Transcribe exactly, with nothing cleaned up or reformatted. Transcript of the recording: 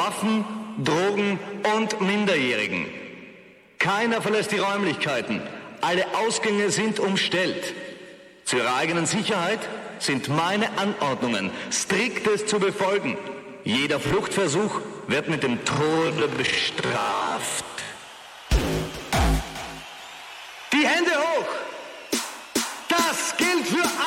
Waffen, Drogen und Minderjährigen. Keiner verlässt die Räumlichkeiten. Alle Ausgänge sind umstellt. Zu Ihrer eigenen Sicherheit sind meine Anordnungen striktest zu befolgen. Jeder Fluchtversuch wird mit dem Tode bestraft. Die Hände hoch! Das gilt für